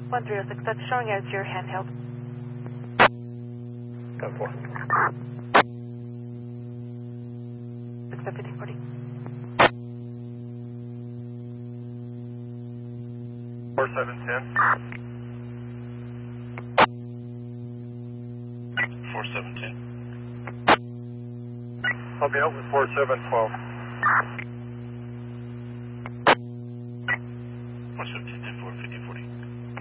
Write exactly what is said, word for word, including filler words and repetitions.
one three oh six, that's showing as your handheld. ten four. six fifty forty. four seven ten. four seven ten. I'll be out with four seven twelve. four seven ten, four fifty.